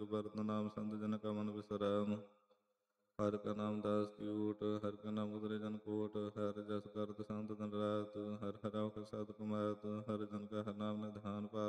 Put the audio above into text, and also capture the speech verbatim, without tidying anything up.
भरत नाम संत जन का मन विश्राम। हर का नाम दास की ऊट, हर का नाम उतरे जन कोट। हर जस करत संत धन रात, हर हराव के साध कुमात। हर जन का हर नाम निधान पात।